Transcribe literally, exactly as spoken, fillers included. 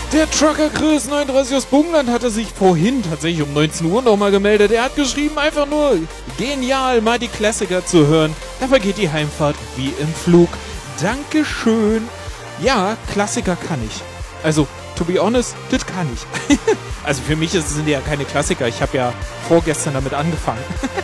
Der Trucker Chris neununddreißig aus Burgenland hatte sich vorhin tatsächlich um neunzehn Uhr nochmal gemeldet. Er hat geschrieben, einfach nur genial, mal die Klassiker zu hören. Da vergeht die Heimfahrt wie im Flug. Dankeschön. Ja, Klassiker kann ich. Also, to be honest, das kann ich. Also für mich sind die ja keine Klassiker. Ich habe ja vorgestern damit angefangen.